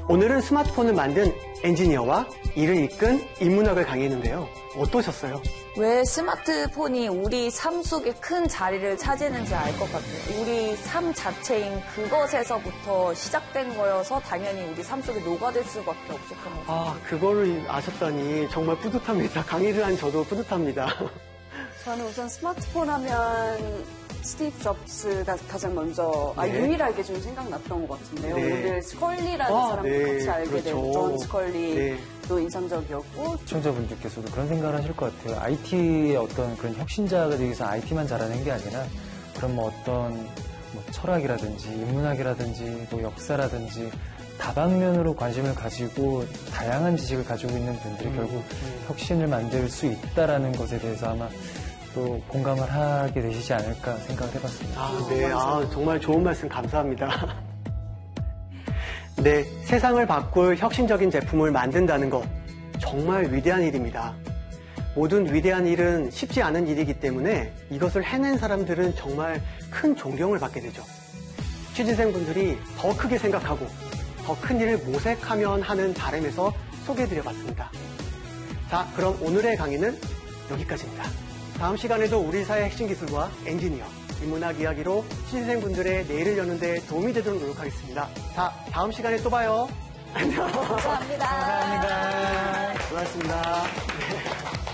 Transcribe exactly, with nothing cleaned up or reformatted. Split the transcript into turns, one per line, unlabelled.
오늘은 스마트폰을 만든 엔지니어와 이를 이끈 인문학을 강의했는데요. 어떠셨어요?
왜 스마트폰이 우리 삶 속에 큰 자리를 차지했는지 알 것 같아요. 우리 삶 자체인 그것에서부터 시작된 거여서 당연히 우리 삶 속에 녹아들 수밖에 없었던 것 같아요.
아, 그거를 아셨다니 정말 뿌듯합니다. 강의를 한 저도 뿌듯합니다.
저는 우선 스마트폰 하면 스티브 잡스가 가장 먼저 아,
네.
유일하게 좀 생각났던 것 같은데요.
네.
오늘 스컬리라는
아,
사람도
네.
같이 알게
그렇죠.
된 존 스컬리도
네.
인상적이었고
시청자분들께서도 그런 생각을 하실 것 같아요. 아이티의 어떤 그런 혁신자가 되기 위해서 아이티만 잘하는 게 아니라 그런 뭐 어떤 뭐 철학이라든지 인문학이라든지 뭐 역사라든지 다방면으로 관심을 가지고 다양한 지식을 가지고 있는 분들이
음,
결국
음.
혁신을 만들 수 있다라는 것에 대해서 아마 또 공감을 하게 되시지 않을까 생각을 해봤습니다.
아, 네. 아, 정말 좋은 말씀 감사합니다. 네, 세상을 바꿀 혁신적인 제품을 만든다는 것 정말 위대한 일입니다. 모든 위대한 일은 쉽지 않은 일이기 때문에 이것을 해낸 사람들은 정말 큰 존경을 받게 되죠. 취준생분들이 더 크게 생각하고 더 큰 일을 모색하면 하는 바람에서 소개해드려봤습니다. 자, 그럼 오늘의 강의는 여기까지입니다. 다음 시간에도 우리 사회 핵심 기술과 엔지니어, 인문학 이야기로 취준생분들의 내일을 여는 데 도움이 되도록 노력하겠습니다. 자, 다음 시간에 또 봐요. 안녕.
감사합니다.
감사합니다.
고맙습니다.